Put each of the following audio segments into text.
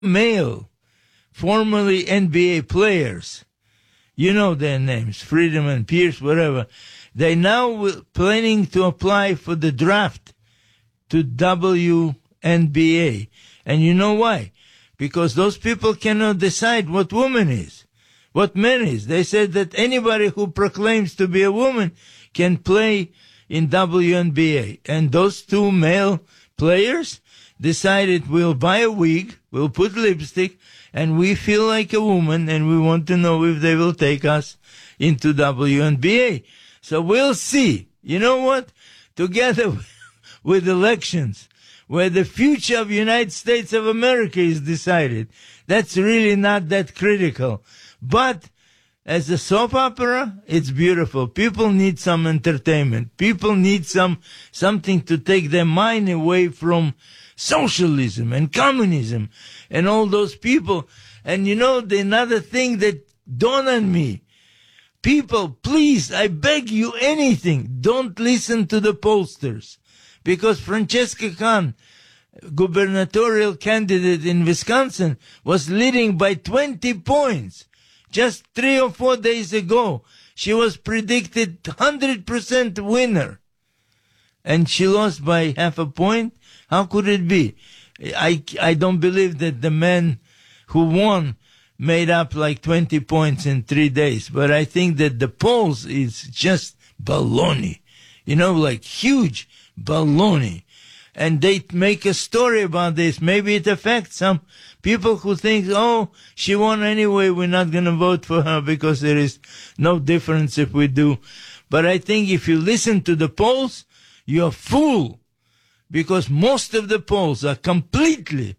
male, formerly NBA players, you know their names, Friedman, Pierce, whatever, they now planning to apply for the draft to WNBA. And you know why? Because those people cannot decide what woman is, what man is. They said that anybody who proclaims to be a woman can play in WNBA. And those two male players decided we'll buy a wig, we'll put lipstick, and we feel like a woman, and we want to know if they will take us into WNBA. So we'll see. You know what? Together with elections, where the future of the United States of America is decided, that's really not that critical. But as a soap opera, it's beautiful. People need some entertainment. People need something to take their mind away from socialism and communism and all those people. And you know, another thing that dawned on me, people, please, I beg you anything, don't listen to the pollsters. Because Francesca Khan, gubernatorial candidate in Wisconsin, was leading by 20 points. Just 3 or 4 days ago, she was predicted 100% winner. And she lost by half a point? How could it be? I don't believe that the man who won made up like 20 points in 3 days. But I think that the polls is just baloney. You know, like huge baloney. And they make a story about this. Maybe it affects some people who think, oh, she won anyway, we're not going to vote for her because there is no difference if we do. But I think if you listen to the polls, you're a fool. Because most of the polls are completely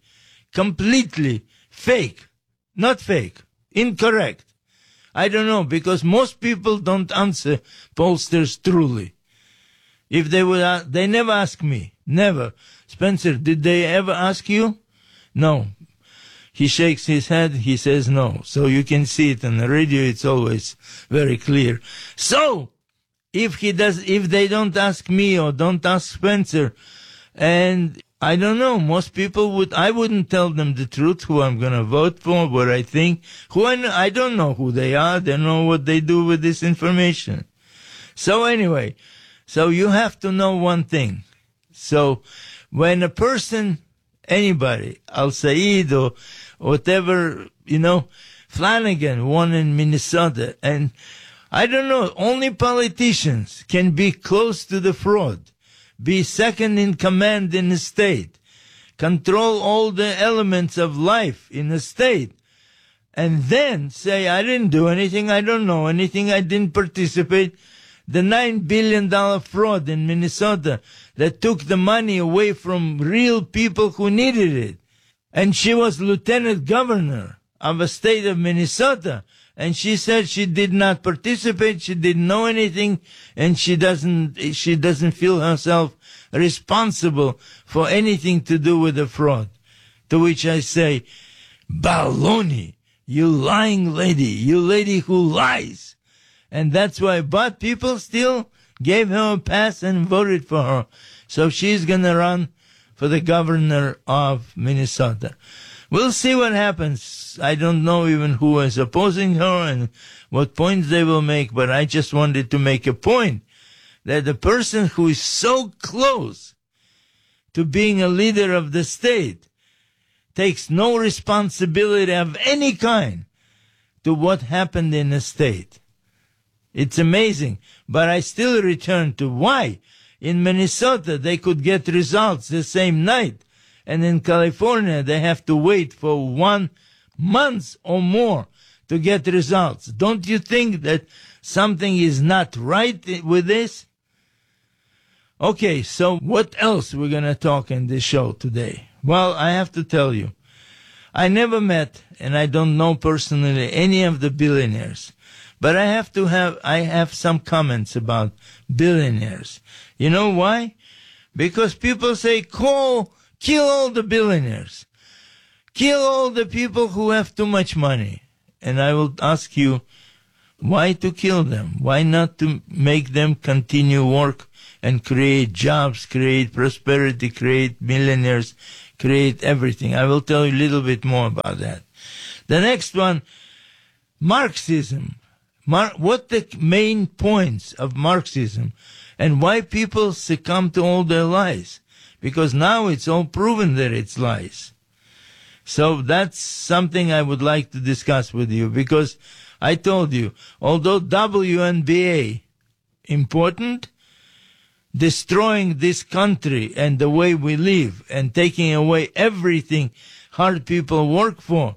fake. Not fake. Incorrect. I don't know, because most people don't answer pollsters truly. If they would, they never ask me. Never. Spencer, did they ever ask you? No. He shakes his head. He says no. So you can see it on the radio. It's always very clear. So, if they don't ask me or don't ask Spencer, and I don't know, most people I wouldn't tell them the truth, who I'm going to vote for, what I think. I don't know who they are. They don't know what they do with this information. So anyway, so you have to know one thing. So when a person, anybody, Al-Said or whatever, you know, Flanagan won in Minnesota, and I don't know, only politicians can be close to the fraud, be second in command in the state, control all the elements of life in the state, and then say, I didn't do anything, I don't know anything, I didn't participate. The $9 billion fraud in Minnesota that took the money away from real people who needed it. And she was lieutenant governor of a state of Minnesota. And she said she did not participate, she didn't know anything, and she doesn't feel herself responsible for anything to do with the fraud. To which I say, baloney, you lying lady, you lady who lies. And that's why, but people still gave her a pass and voted for her. So she's going to run for the governor of Minnesota. We'll see what happens. I don't know even who is opposing her and what points they will make, but I just wanted to make a point that the person who is so close to being a leader of the state takes no responsibility of any kind to what happened in the state. It's amazing. But I still return to why in Minnesota they could get results the same night, and in California they have to wait for 1 month or more to get results. Don't you think that something is not right with this? Okay, so what else we're going to talk in this show today? Well, I have to tell you, I never met, and I don't know personally, any of the billionaires. But I have some comments about billionaires. You know why? Because people say, kill all the billionaires. Kill all the people who have too much money. And I will ask you, why to kill them? Why not to make them continue work and create jobs, create prosperity, create millionaires, create everything. I will tell you a little bit more about that. The next one, Marxism. What the main points of Marxism and why people succumb to all their lies? Because now it's all proven that it's lies. So that's something I would like to discuss with you, because I told you, although WNBA important, destroying this country and the way we live and taking away everything hard people work for,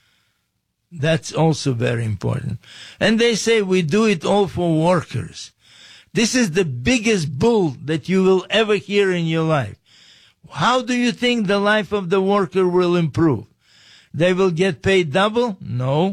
that's also very important. And they say we do it all for workers. This is the biggest bull that you will ever hear in your life. How do you think the life of the worker will improve? They will get paid double? No.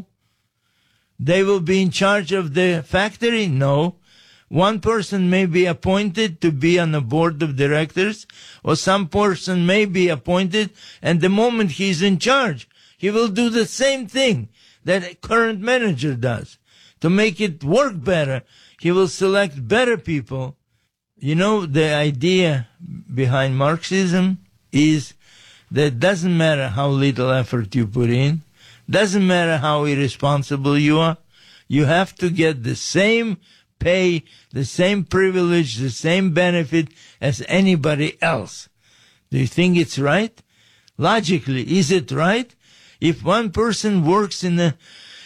They will be in charge of the factory? No. One person may be appointed to be on the board of directors, or some person may be appointed, and the moment he's in charge, he will do the same thing that a current manager does. To make it work better, he will select better people. You know, the idea behind Marxism is that it doesn't matter how little effort you put in, doesn't matter how irresponsible you are, you have to get the same pay, the same privilege, the same benefit as anybody else. Do you think it's right? Logically, is it right? If one person works in the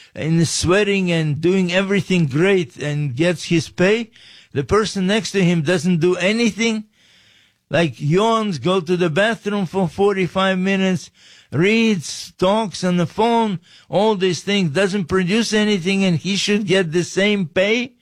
sweating and doing everything great and gets his pay, the person next to him doesn't do anything, like yawns, go to the bathroom for 45 minutes, reads, talks on the phone, all these things, doesn't produce anything, and he should get the same pay?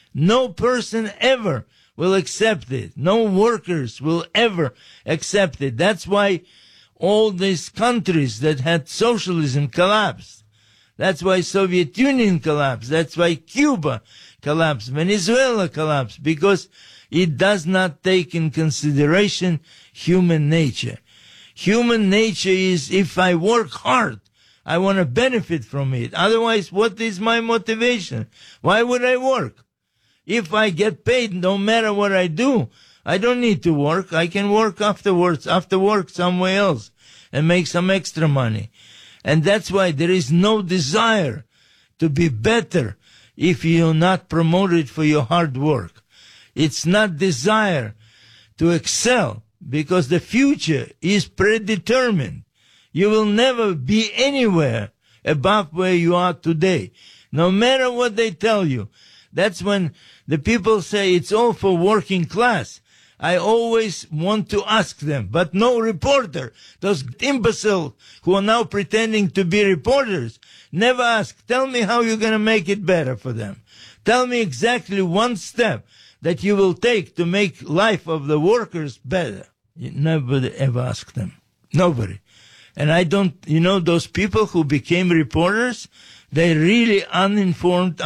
No person ever will accept it. No workers will ever accept it. That's why all these countries that had socialism collapsed. That's why Soviet Union collapsed. That's why Cuba collapsed. Venezuela collapsed, because it does not take in consideration human nature. Human nature is, if I work hard, I want to benefit from it. Otherwise, what is my motivation? Why would I work? If I get paid, no matter what I do, I don't need to work. I can work afterwards, after work somewhere else, and make some extra money. And that's why there is no desire to be better if you're not promoted for your hard work. It's not desire to excel, because the future is predetermined. You will never be anywhere above where you are today, no matter what they tell you. That's when the people say it's all for working class. I always want to ask them, but no reporter, those imbeciles who are now pretending to be reporters, never ask, tell me how you're going to make it better for them. Tell me exactly one step that you will take to make life of the workers better. Nobody ever asked them. Nobody. And I don't, those people who became reporters, they're really uninformed,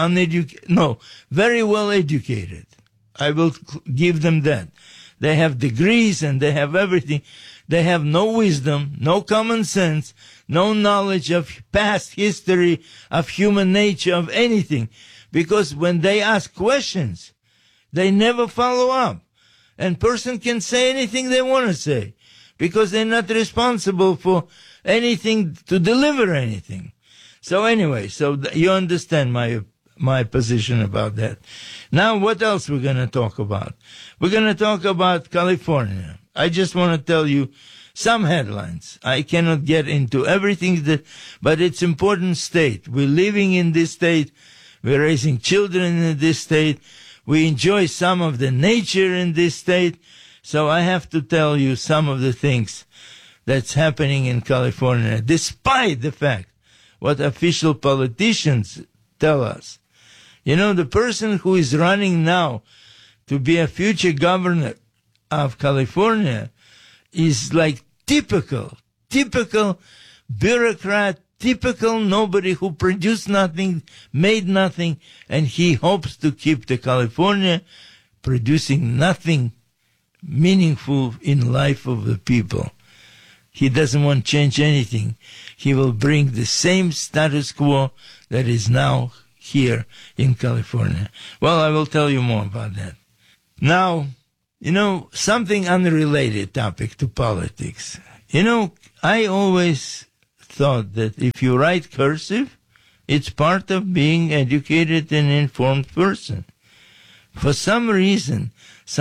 very well educated. I will give them that. They have degrees and they have everything. They have no wisdom, no common sense, no knowledge of past history, of human nature, of anything. Because when they ask questions, they never follow up. And person can say anything they want to say, because they're not responsible for anything, to deliver anything. So anyway, you understand my position about that. Now, what else we're going to talk about? We're going to talk about California. I just want to tell you some headlines. I cannot get into everything, but it's important state. We're living in this state. We're raising children in this state. We enjoy some of the nature in this state. So I have to tell you some of the things that's happening in California, despite the fact what official politicians tell us. The person who is running now to be a future governor of California is like typical bureaucrat, typical nobody who produced nothing, made nothing, and he hopes to keep the California producing nothing meaningful in life of the people. He doesn't want to change anything. He will bring the same status quo that is now here in California. Well, I will tell you more about that. Now, something unrelated topic to politics. You know, I always thought that if you write cursive, it's part of being educated and informed person. For some reason,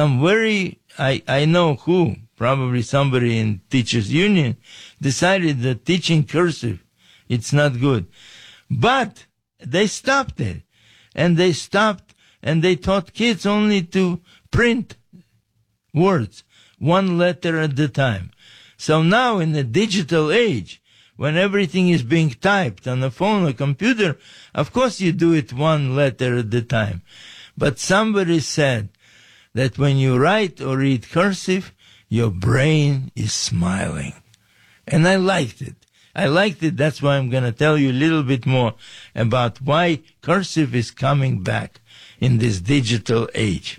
I know who, probably somebody in teachers union, decided that teaching cursive, it's not good. But they stopped it. And they taught kids only to print words, one letter at a time. So now in the digital age, when everything is being typed on a phone or computer, of course you do it one letter at a time. But somebody said that when you write or read cursive, your brain is smiling. And I liked it. That's why I'm going to tell you a little bit more about why cursive is coming back in this digital age.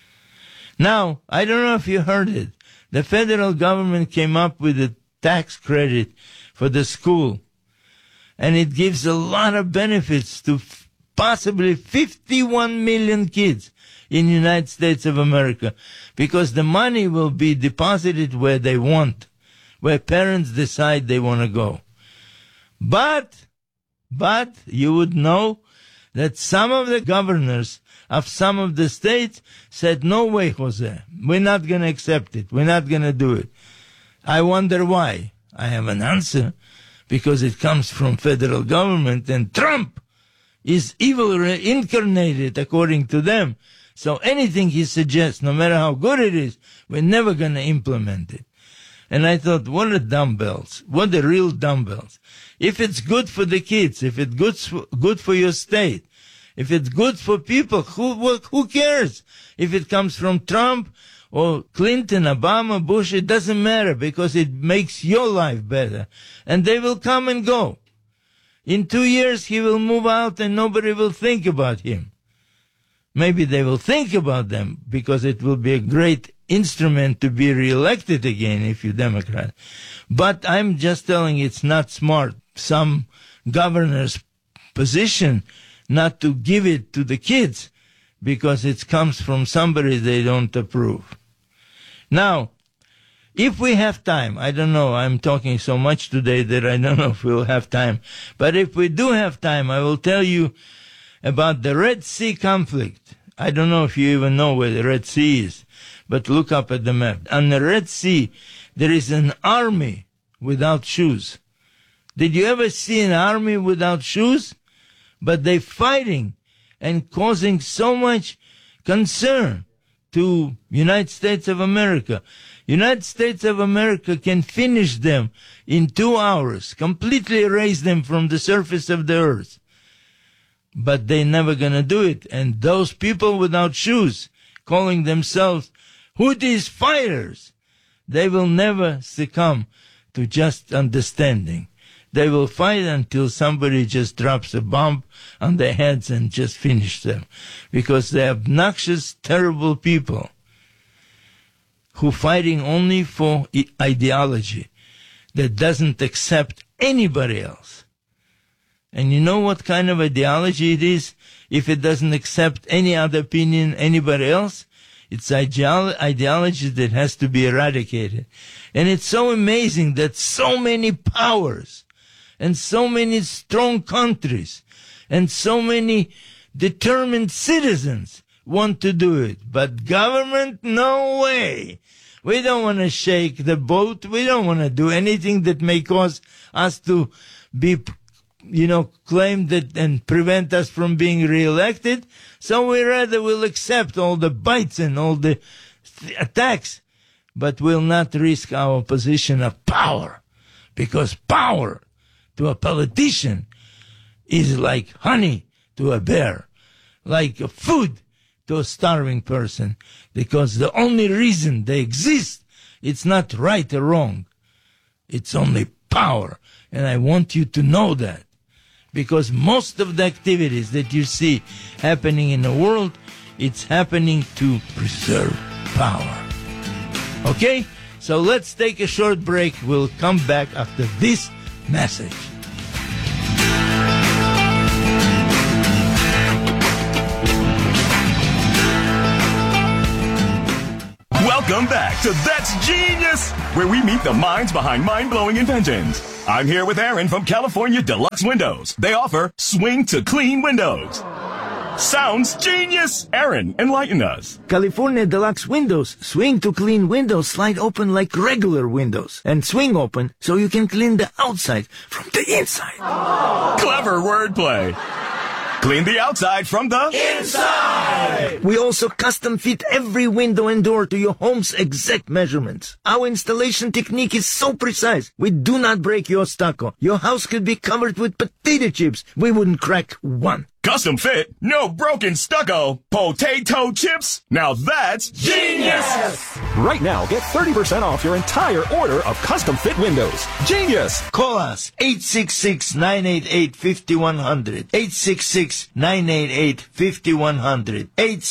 Now, I don't know if you heard it. The federal government came up with a tax credit for the school. And it gives a lot of benefits to possibly 51 million kids in the United States of America, because the money will be deposited where they want, where parents decide they want to go. But you would know that some of the governors of some of the states said, no way, Jose, we're not going to accept it. We're not going to do it. I wonder why. I have an answer, because it comes from federal government, and Trump is evil reincarnated according to them. So anything he suggests, no matter how good it is, we're never going to implement it. And I thought, what are dumbbells? What are real dumbbells? If it's good for the kids, if it's good for your state, if it's good for people, who cares? If it comes from Trump or Clinton, Obama, Bush, it doesn't matter, because it makes your life better. And they will come and go. In 2 years, he will move out and nobody will think about him. Maybe they will think about them, because it will be a great instrument to be reelected again if you're Democrat. But I'm just telling you, it's not smart. Some governor's position not to give it to the kids because it comes from somebody they don't approve. Now, if we have time, I don't know, I'm talking so much today that I don't know if we'll have time. But if we do have time, I will tell you about the Red Sea conflict. I don't know if you even know where the Red Sea is, but look up at the map. On the Red Sea, there is an army without shoes. Did you ever see an army without shoes? But they're fighting and causing so much concern to United States of America. United States of America can finish them in 2 hours, completely erase them from the surface of the earth. But they're never going to do it. And those people without shoes, calling themselves Houthis fighters, they will never succumb to just understanding. They will fight until somebody just drops a bomb on their heads and just finish them. Because they're obnoxious, terrible people who fighting only for ideology that doesn't accept anybody else. And you know what kind of ideology it is if it doesn't accept any other opinion, anybody else? It's ideology that has to be eradicated. And it's so amazing that so many powers and so many strong countries and so many determined citizens want to do it. But government, no way. We don't want to shake the boat. We don't want to do anything that may cause us to be, claimed that and prevent us from being reelected. So we rather will accept all the bites and all the attacks, but will not risk our position of power, because power to a politician is like honey to a bear, like food to a starving person, because the only reason they exist, it's not right or wrong. It's only power. And I want you to know that, because most of the activities that you see happening in the world, it's happening to preserve power. Okay? So let's take a short break. We'll come back after this message. Welcome back to That's Genius, where we meet the minds behind mind-blowing inventions. I'm here with Aaron from California Deluxe Windows. They offer swing to clean windows. Sounds genius! Aaron, enlighten us. California Deluxe Windows. Swing to clean windows slide open like regular windows. And swing open so you can clean the outside from the inside. Clever wordplay. Clean the outside from the inside! We also custom fit every window and door to your home's exact measurements. Our installation technique is so precise. We do not break your stucco. Your house could be covered with potato chips. We wouldn't crack one. custom fit, no broken stucco, potato chips. Now that's genius! Right now, get 30% off your entire order of custom fit windows. Genius! Call us 866-988-5100. 866-988-5100.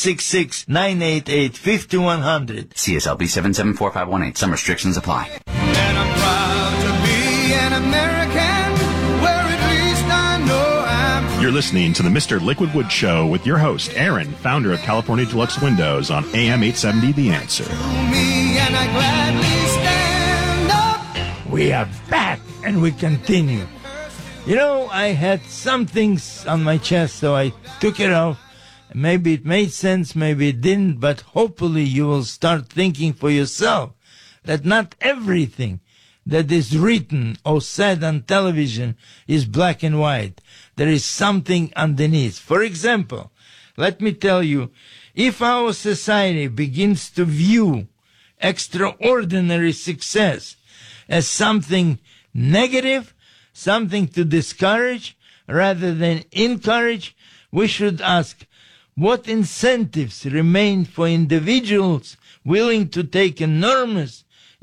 866-988-5100. CSLB 774518. Some restrictions apply. And I'm proud to be an American, where at least I know I'm. You're listening to the Mr. Liquid Wood Show with your host, Aaron, founder of California Deluxe Windows on AM 870 The Answer. Me and I gladly stand up. We are back and we continue. You know, I had some things on my chest, so I took it off. Maybe it made sense, maybe it didn't, but hopefully you will start thinking for yourself that not everything that is written or said on television is black and white. There is something underneath. For example, let me tell you, if our society begins to view extraordinary success as something negative, something to discourage rather than encourage, we should ask, what incentives remain for individuals willing to take enormous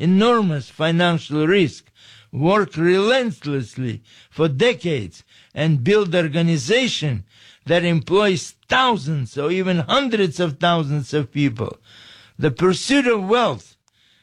financial risk, work relentlessly for decades, and build organization that employs thousands or even hundreds of thousands of people? The pursuit of wealth,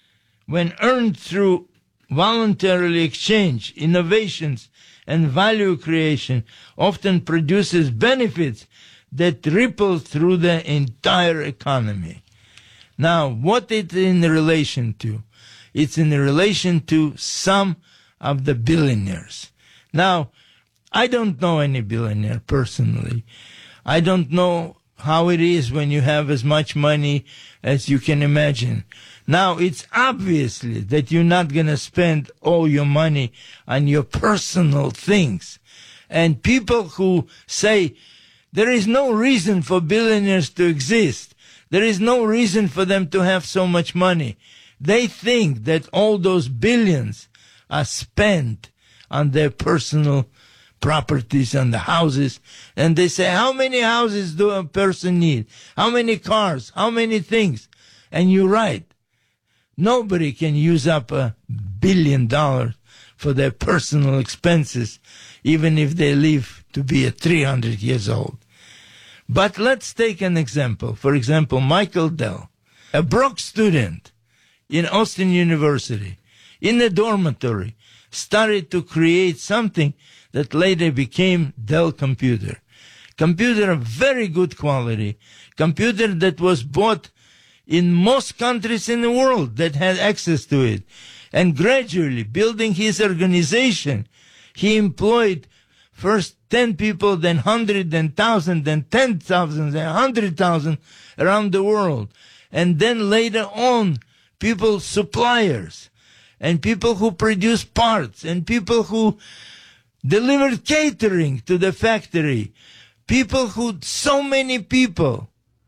when earned through voluntarily exchange, innovations, and value creation, often produces benefits that ripple through the entire economy. Now, what it's in relation to? It's in relation to some of the billionaires. Now, I don't know any billionaire personally. I don't know how it is when you have as much money as you can imagine. Now, it's obviously that you're not going to spend all your money on your personal things. And people who say there is no reason for billionaires to exist, there is no reason for them to have so much money, they think that all those billions are spent on their personal properties and the houses. And they say, how many houses do a person need? How many cars? How many things? And you're right. Nobody can use up $1 billion for their personal expenses, even if they live to be 300 years old. But let's take an example. For example, Michael Dell, a broke student in Austin University, in the dormitory, started to create something that later became Dell Computer. Computer of very good quality. Computer that was bought in most countries in the world that had access to it. And gradually, building his organization, he employed first 10 people, then 100, then 1,000, then 10,000, then 100,000 around the world. And then later on, people, suppliers, and people who produce parts, and people who delivered catering to the factory, people who, so many people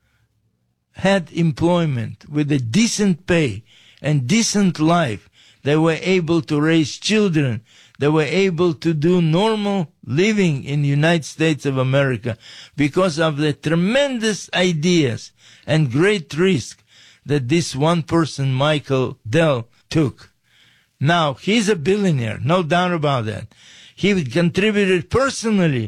had employment with a decent pay and decent life. They were able to raise children. They were able to do normal living in the United States of America because of the tremendous ideas and great risk that this one person, Michael Dell, took. Now, he's a billionaire, no doubt about that. He contributed personally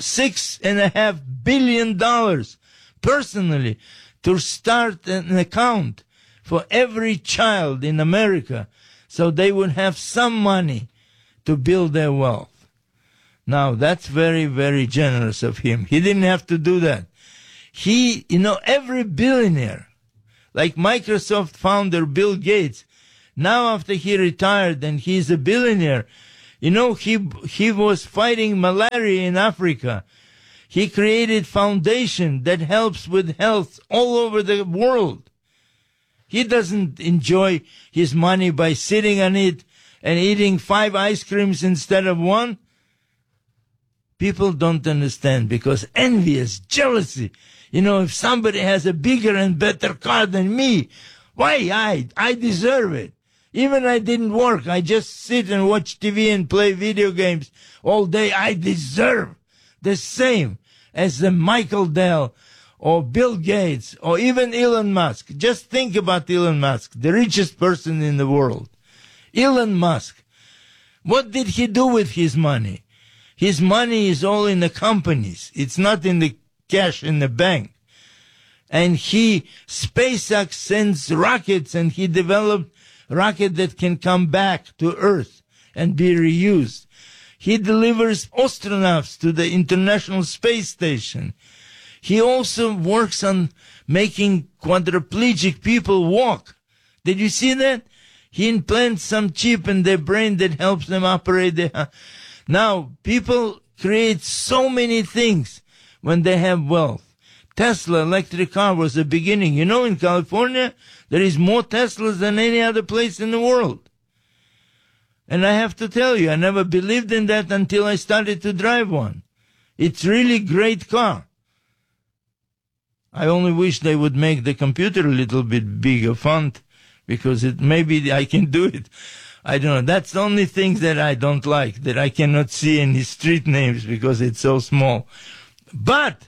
$6.5 billion personally to start an account for every child in America so they would have some money to build their wealth. Now, that's very, very generous of him. He didn't have to do that. Every billionaire, like Microsoft founder Bill Gates. Now after he retired and he's a billionaire, you know, he was fighting malaria in Africa. He created foundation that helps with health all over the world. He doesn't enjoy his money by sitting on it and eating 5 ice creams instead of 1. People don't understand because envious, jealousy. You know, if somebody has a bigger and better car than me, why I deserve it. Even I didn't work. I just sit and watch TV and play video games all day. I deserve the same as the Michael Dell or Bill Gates or even Elon Musk. Just think about Elon Musk, the richest person in the world. Elon Musk. What did he do with his money? His money is all in the companies. It's not in the cash in the bank. And SpaceX sends rockets, and he developed rocket that can come back to Earth and be reused. He delivers astronauts to the International Space Station. He also works on making quadriplegic people walk. Did you see that? He implants some chip in their brain that helps them operate their... Now, people create so many things when they have wealth. Tesla electric car was the beginning. You know, in California, there is more Teslas than any other place in the world. And I have to tell you, I never believed in that until I started to drive one. It's really great car. I only wish they would make the computer a little bit bigger font, because maybe I can do it. I don't know. That's the only thing that I don't like, that I cannot see any street names because it's so small. But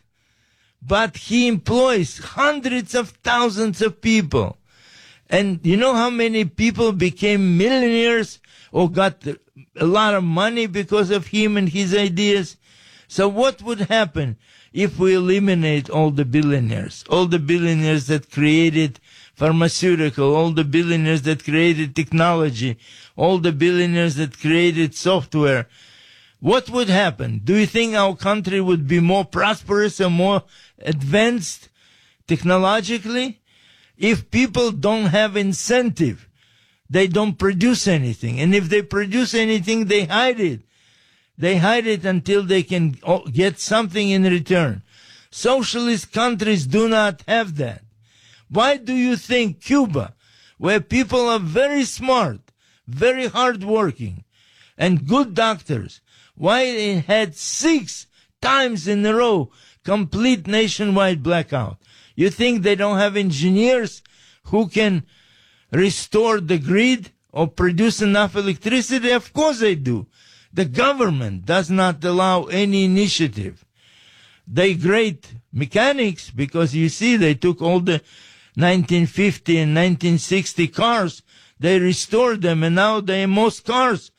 he employs hundreds of thousands of people. And you know how many people became millionaires or got a lot of money because of him and his ideas? So what would happen if we eliminate all the billionaires that created pharmaceutical, all the billionaires that created technology, all the billionaires that created software? What would happen? Do you think our country would be more prosperous or more advanced technologically? If people don't have incentive, they don't produce anything. And if they produce anything, they hide it. They hide it until they can get something in return. Socialist countries do not have that. Why do you think Cuba, where people are very smart, very hardworking, and good doctors, why it had 6 times in a row complete nationwide blackout? You think they don't have engineers who can restore the grid or produce enough electricity? Of course they do. The government does not allow any initiative. They great mechanics, because you see they took all the 1950 and 1960 cars, they restored them, and now they have most cars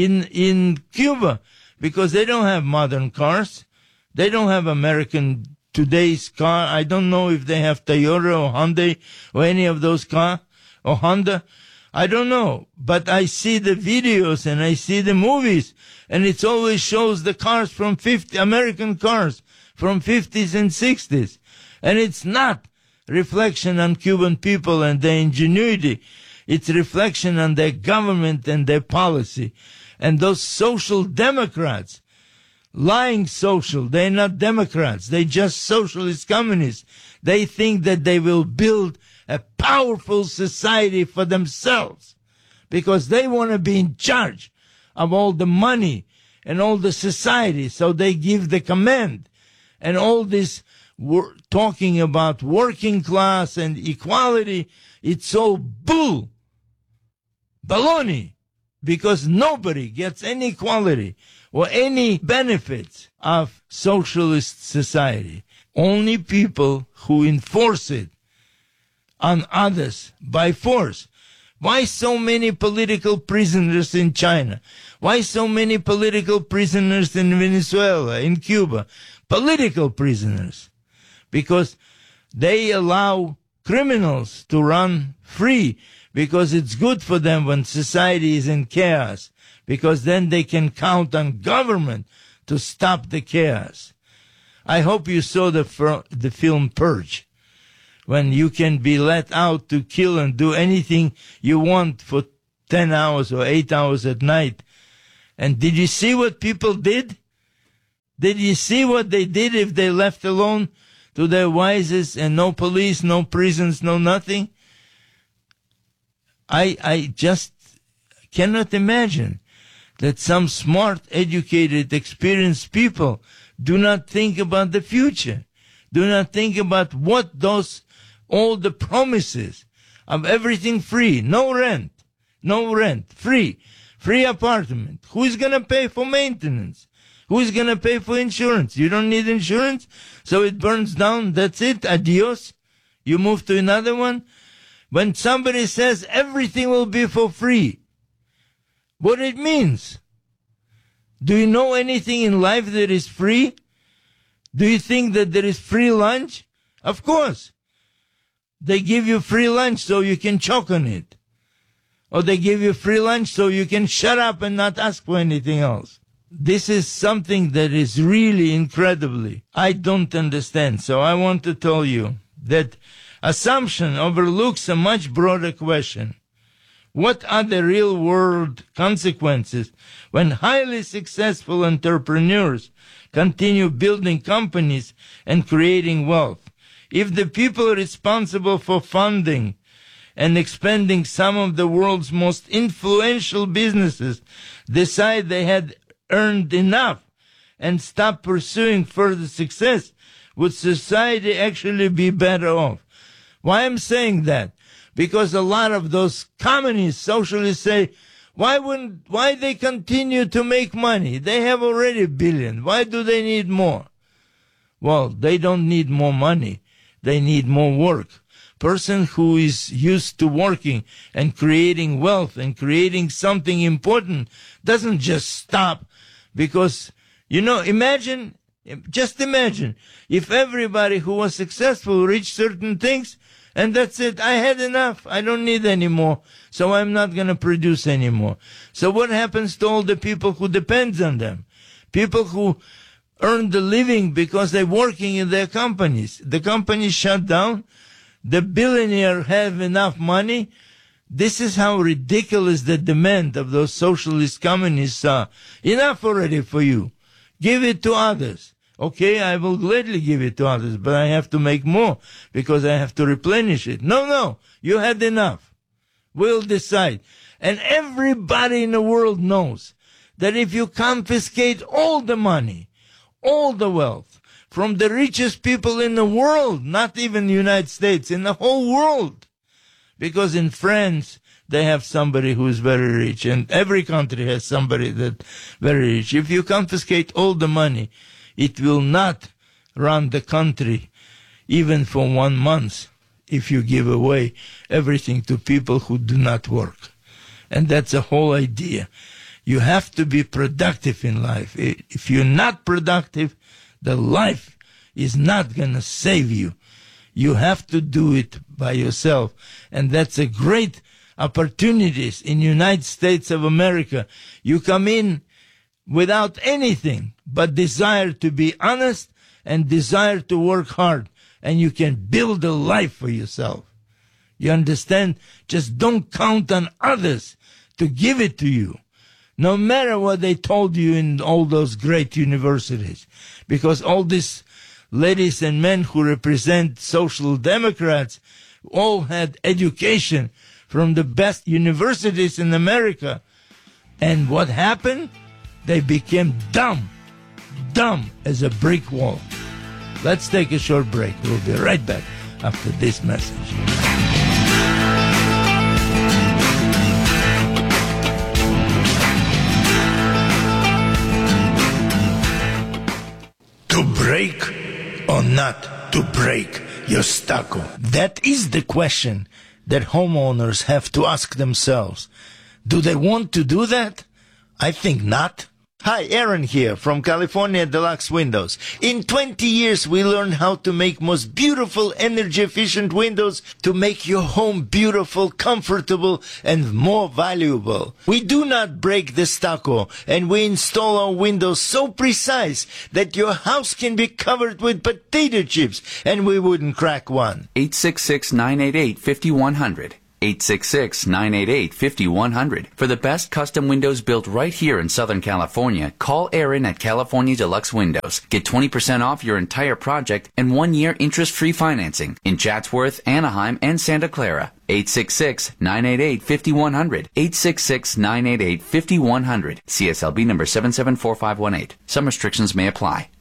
in Cuba, because they don't have modern cars. They don't have American today's car. I don't know if they have Toyota or Hyundai or any of those cars, or Honda. I don't know, but I see the videos and I see the movies, and it always shows the cars from American cars from 50s and 60s. And it's not reflection on Cuban people and their ingenuity. It's reflection on their government and their policy. And those social democrats, lying social, they're not Democrats, they're just socialist communists. They think that they will build a powerful society for themselves because they want to be in charge of all the money and all the society. So they give the command. And all this talking about working class and equality, it's all baloney, because nobody gets any equality or any benefits of socialist society. Only people who enforce it on others by force. Why so many political prisoners in China? Why so many political prisoners in Venezuela, in Cuba? Political prisoners. Because they allow criminals to run free, because it's good for them when society is in chaos, because then they can count on government to stop the chaos. I hope you saw the film Purge. when you can be let out to kill and do anything you want for 10 hours or 8 hours at night. And did you see what people did? Did you see what they did if they left alone to their wives and no police, no prisons, no nothing? I just cannot imagine that some smart, educated, experienced people do not think about the future, do not think about what all the promises of everything free, no rent, free apartment. Who is going to pay for maintenance? Who is going to pay for insurance? You don't need insurance, so it burns down, that's it, adios. You move to another one. When somebody says everything will be for free, what it means? Do you know anything in life that is free? Do you think that there is free lunch? Of course. They give you free lunch so you can choke on it. Or they give you free lunch so you can shut up and not ask for anything else. This is something that is really incredibly, I don't understand. So I want to tell you that assumption overlooks a much broader question. What are the real world consequences when highly successful entrepreneurs continue building companies and creating wealth? If the people responsible for funding and expanding some of the world's most influential businesses decide they had earned enough and stop pursuing further success, would society actually be better off? Why I'm saying that? Because a lot of those communist socialists say, why they continue to make money? They have already billion. Why do they need more? Well, they don't need more money. They need more work. Person who is used to working and creating wealth and creating something important doesn't just stop because, just imagine if everybody who was successful reached certain things and that's it. I had enough. I don't need any more. So I'm not going to produce anymore. So what happens to all the people who depend on them? People who earn the living because they're working in their companies. The companies shut down. The billionaires have enough money. This is how ridiculous the demand of those socialist communists are. Enough already for you. Give it to others. Okay, I will gladly give it to others, but I have to make more because I have to replenish it. No, you had enough. We'll decide. And everybody in the world knows that if you confiscate all the money, all the wealth from the richest people in the world, not even the United States, in the whole world, because in France, they have somebody who is very rich, and every country has somebody that's very rich. If you confiscate all the money, it will not run the country even for 1 month if you give away everything to people who do not work. And that's the whole idea. You have to be productive in life. If you're not productive, the life is not going to save you. You have to do it by yourself. And that's a great opportunities in United States of America. You come in without anything but desire to be honest and desire to work hard, and you can build a life for yourself. You understand? Just don't count on others to give it to you, no matter what they told you in all those great universities, because all these ladies and men who represent social democrats all had education from the best universities in America. And what happened? They became dumb as a brick wall. Let's take a short break. We'll be right back after this message. To break or not to break your stucco? That is the question that homeowners have to ask themselves. Do they want to do that? I think not. Hi, Aaron here from California Deluxe Windows. In 20 years, we learned how to make most beautiful, energy-efficient windows to make your home beautiful, comfortable, and more valuable. We do not break the stucco, and we install our windows so precise that your house can be covered with potato chips, and we wouldn't crack one. 866-988-5100. 866-988-5100. For the best custom windows built right here in Southern California, call Aaron at California Deluxe Windows. Get 20% off your entire project and 1-year interest-free financing in Chatsworth, Anaheim, and Santa Clara. 866-988-5100. 866-988-5100. CSLB number 774518. Some restrictions may apply.